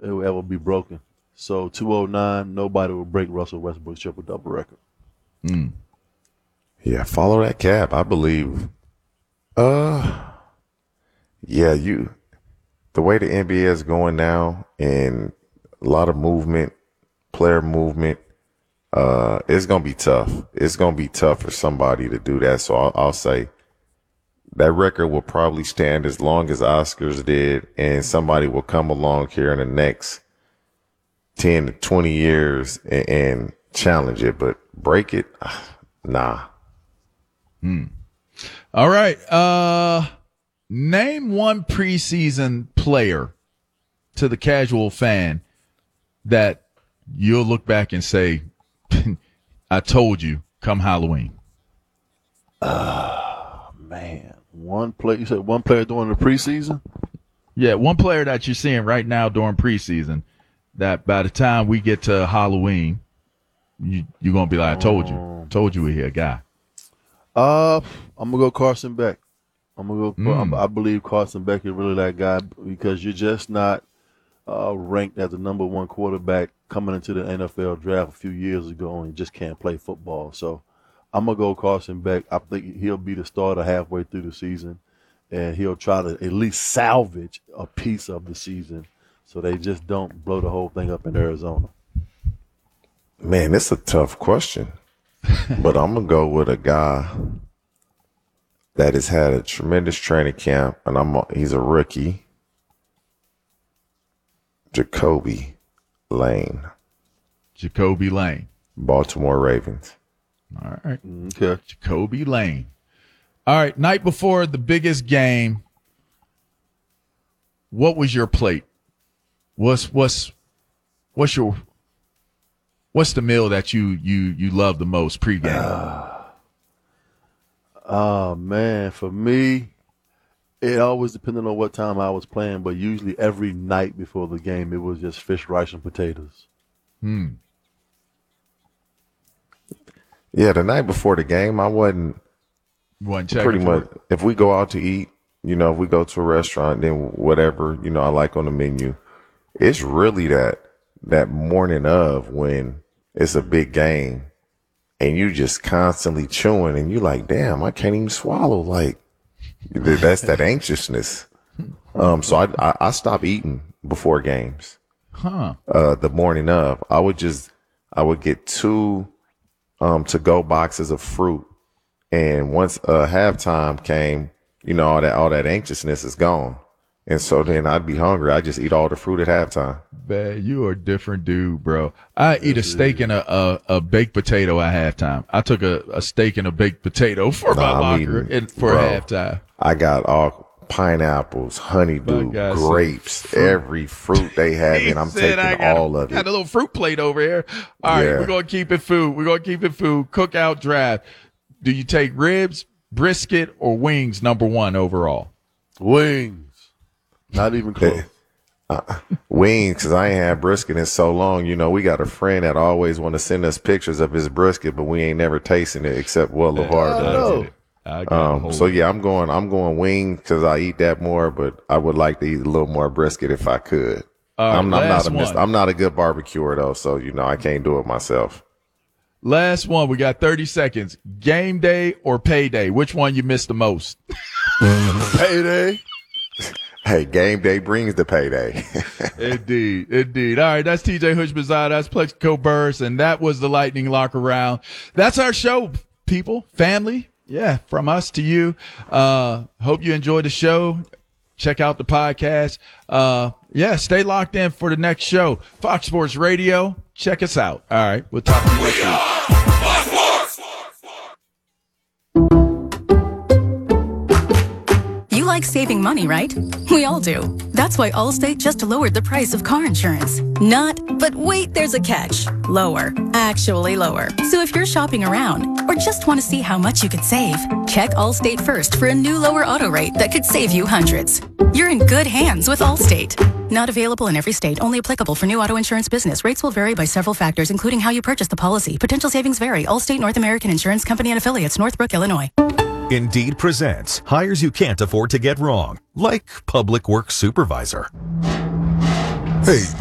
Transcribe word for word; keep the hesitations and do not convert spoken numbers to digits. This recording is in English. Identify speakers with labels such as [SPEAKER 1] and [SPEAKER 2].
[SPEAKER 1] it will ever be broken. So two oh nine, nobody will break Russell Westbrook's triple-double record.
[SPEAKER 2] Mm.
[SPEAKER 3] Yeah, follow that cap. I believe. Uh, yeah, you. The way the N B A is going now, and a lot of movement, player movement, uh, it's gonna be tough. It's gonna be tough for somebody to do that. So I'll, I'll say that record will probably stand as long as Oscars did, and somebody will come along here in the next ten to twenty years and, and challenge it, but break it, nah.
[SPEAKER 2] Hmm. All right. Uh, name one preseason player to the casual fan that you'll look back and say, I told you come Halloween.
[SPEAKER 1] Uh, man. One play. You said one player during the preseason?
[SPEAKER 2] Yeah, one player that you're seeing right now during preseason that by the time we get to Halloween, you, you're going to be like, I told you. Told you we're here, guy.
[SPEAKER 1] Uh, I'm going to go Carson Beck. I'm going to go.
[SPEAKER 2] Mm.
[SPEAKER 1] I believe Carson Beck is really that guy because you're just not uh, ranked as the number one quarterback coming into the N F L draft a few years ago and you just can't play football. So I'm going to go Carson Beck. I think he'll be the starter halfway through the season, and he'll try to at least salvage a piece of the season so they just don't blow the whole thing up in Arizona.
[SPEAKER 3] Man, it's a tough question, but I'm going to go with a guy that has had a tremendous training camp, and I'm a, he's a rookie, Jacoby Lane.
[SPEAKER 2] Jacoby Lane.
[SPEAKER 3] Baltimore Ravens.
[SPEAKER 2] All right.
[SPEAKER 1] Okay.
[SPEAKER 2] Jacoby Lane. All right. Night before the biggest game, what was your plate? What's what's what's your what's the meal that you you you love the most pregame?
[SPEAKER 1] Uh, oh man, for me, it always depended on what time I was playing, but usually every night before the game, it was just fish, rice, and potatoes.
[SPEAKER 2] Hmm.
[SPEAKER 3] Yeah, the night before the game, I wasn't
[SPEAKER 2] Wasn't
[SPEAKER 3] pretty
[SPEAKER 2] checking
[SPEAKER 3] much.
[SPEAKER 2] for it.
[SPEAKER 3] If we go out to eat, you know, if we go to a restaurant, then whatever, you know, I like on the menu. It's really that that morning of when it's a big game and you just constantly chewing and you like, damn, I can't even swallow. Like that's that anxiousness. Um, so I, I I stopped eating before games.
[SPEAKER 2] Huh.
[SPEAKER 3] Uh, the morning of, I would just I would get two um to go boxes of fruit, and once uh halftime came, you know, all that all that anxiousness is gone. And so then I'd be hungry. I just eat all the fruit at halftime.
[SPEAKER 2] Man, you are a different dude, bro. I eat a steak and a, a, a baked potato at halftime. I took a, a steak and a baked potato for
[SPEAKER 3] Nah,
[SPEAKER 2] my
[SPEAKER 3] I'm
[SPEAKER 2] locker
[SPEAKER 3] eating-
[SPEAKER 2] and for
[SPEAKER 3] bro.
[SPEAKER 2] halftime.
[SPEAKER 3] I got all pineapples, honeydew,
[SPEAKER 2] I got some
[SPEAKER 3] grapes,
[SPEAKER 2] fruit.
[SPEAKER 3] every fruit they have,
[SPEAKER 2] He
[SPEAKER 3] and I'm
[SPEAKER 2] said, I
[SPEAKER 3] taking
[SPEAKER 2] got
[SPEAKER 3] all
[SPEAKER 2] a,
[SPEAKER 3] of
[SPEAKER 2] Got
[SPEAKER 3] it.
[SPEAKER 2] a little fruit plate over here. All right,
[SPEAKER 3] Yeah.
[SPEAKER 2] we're gonna keep it food. We're gonna keep it food. Cookout draft. Do you take ribs, brisket, or wings? Number one overall.
[SPEAKER 1] Wings. Not even close.
[SPEAKER 3] Uh, wings, because I ain't had brisket in so long. You know, we got a friend that always want to send us pictures of his brisket, but we ain't never tasting it except well, LeVar
[SPEAKER 1] I
[SPEAKER 3] does.
[SPEAKER 1] know.
[SPEAKER 2] I got a
[SPEAKER 3] Um,
[SPEAKER 2] whole-
[SPEAKER 3] so yeah, I'm going. I'm going wings because I eat that more, but I would like to eat a little more brisket if I could.
[SPEAKER 2] All right,
[SPEAKER 3] I'm, I'm not
[SPEAKER 2] last
[SPEAKER 3] a mis-
[SPEAKER 2] one.
[SPEAKER 3] I'm not a good barbecuer though, so you know I can't do it myself.
[SPEAKER 2] Last one. We got thirty seconds. Game day or payday? Which one you missed the most?
[SPEAKER 1] Payday.
[SPEAKER 3] Hey, game day brings the payday.
[SPEAKER 2] Indeed, indeed. All right, that's T J Hushmazada, that's Plexico Burris, and that was the Lightning Locker Round. That's our show, people, family. Yeah, from us to you. Uh, hope you enjoyed the show. Check out the podcast. Uh, yeah, stay locked in for the next show. Fox Sports Radio. Check us out. All right, we'll talk to you next week.
[SPEAKER 4] You like saving money, right? We all do. That's why Allstate just lowered the price of car insurance. Not, but wait, there's a catch. Lower. Actually lower. So if you're shopping around or just want to see how much you could save, check Allstate first for a new lower auto rate that could save you hundreds. You're in good hands with Allstate. Not available in every state. Only applicable for new auto insurance business. Rates will vary by several factors, including how you purchase the policy. Potential savings vary. Allstate North American Insurance Company and Affiliates, Northbrook, Illinois.
[SPEAKER 5] Indeed presents hires you can't afford to get wrong, like public works supervisor.
[SPEAKER 6] Hey,